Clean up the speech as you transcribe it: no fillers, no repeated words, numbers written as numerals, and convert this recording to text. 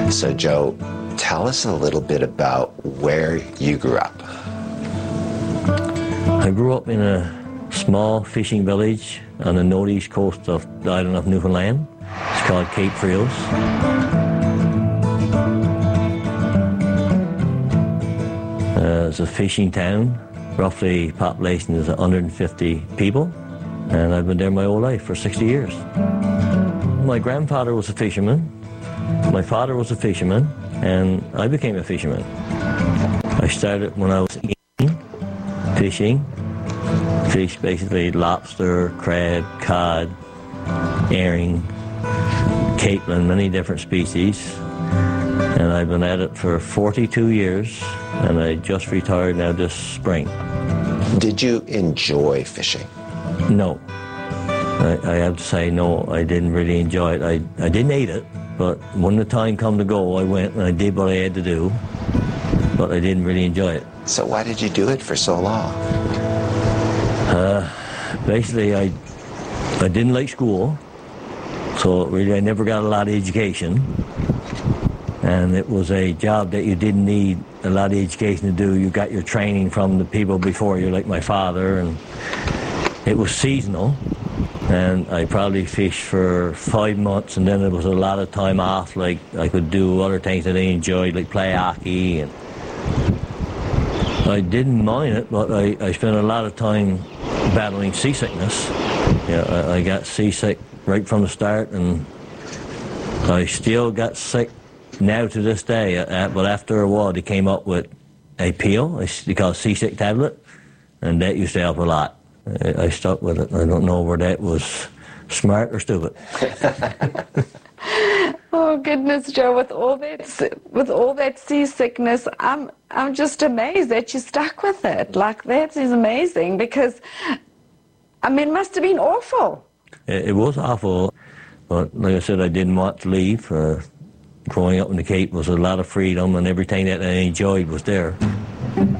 So Joe, tell us a little bit about where you grew up. I grew up in a small fishing village on the northeast coast of the island of Newfoundland. It's called Cape Frios. It's a fishing town. Roughly population is 150 people, and I've been there my whole life for 60 years. My grandfather was a fisherman, my father was a fisherman, and I became a fisherman. I started when I was 18, fishing. Fish basically lobster, crab, cod, herring, capelin, many different species. And I've been at it for 42 years, and I just retired now this spring. Did you enjoy fishing? No. I have to say no, I didn't really enjoy it. I didn't hate it, but when the time come to go, I went and I did what I had to do, but I didn't really enjoy it. So why did you do it for so long? Basically, I didn't like school, so really I never got a lot of education. And it was a job that you didn't need a lot of education to do. You got your training from the people before you, like my father, and it was seasonal. And I probably fished for 5 months, and then there was a lot of time off, like I could do other things that I enjoyed, like play hockey. And I didn't mind it, but I spent a lot of time battling seasickness. Yeah, I got seasick right from the start, and I still got sick now to this day, but after a while they came up with a pill, they call it seasick tablet, and that used to help a lot. I stuck with it. I don't know whether that was smart or stupid. Oh goodness, Joe! With all that seasickness, I'm just amazed that you stuck with it. Like, that is amazing, because I mean, it must have been awful. It was awful, but like I said, I didn't want to leave. Growing up in the Cape was a lot of freedom, and everything that I enjoyed was there.